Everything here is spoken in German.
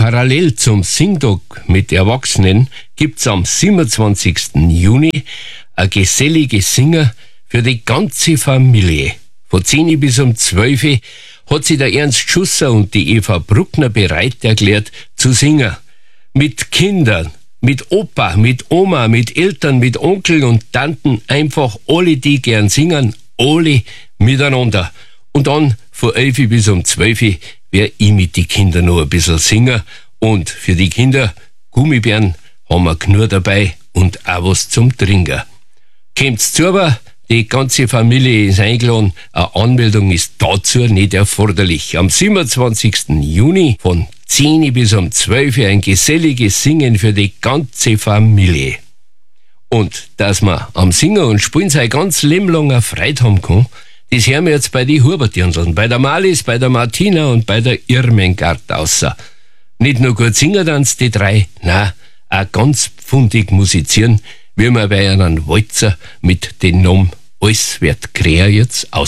parallel zum Singtag mit Erwachsenen gibt's am 27. Juni ein geselliges Singer für die ganze Familie. Von 10 bis um 12 hat sich der Ernst Schusser und die Eva Bruckner bereit erklärt zu singen. Mit Kindern, mit Opa, mit Oma, mit Eltern, mit Onkel und Tanten, einfach alle, die gern singen, alle miteinander. Und dann von 11 bis um 12 werde ich mit die Kindern noch ein bisschen singen. Und für die Kinder, Gummibären haben wir Knur dabei und auch was zum Trinken. Kommt's zu, aber die ganze Familie ist eingeladen. Eine Anmeldung ist dazu nicht erforderlich. Am 27. Juni von 10 bis um 12 ein geselliges Singen für die ganze Familie. Und dass man am Singen und Spielen sein ganz Leben lang eine Freude haben kann, das hören wir jetzt bei den Hubertjönseln, bei der Malis, bei der Martina und bei der Irmengard außer. Nicht nur gut singen tanzen die drei, nein, auch ganz pfundig musizieren, wie wir bei einem Walzer mit dem Namen Alles wird Krähe jetzt aus.